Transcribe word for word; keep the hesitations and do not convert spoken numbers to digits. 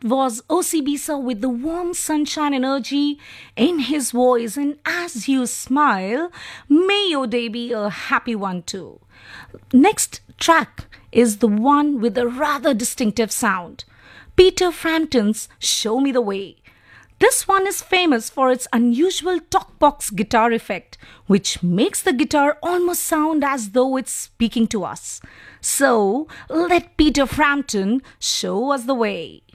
was O C Bisa with the warm sunshine energy in his voice. And as you smile, may your day be a happy one too. Next track is the one with a rather distinctive sound. Peter Frampton's Show Me the Way. This one is famous for its unusual talkbox guitar effect, which makes the guitar almost sound as though it's speaking to us. So, let Peter Frampton show us the way.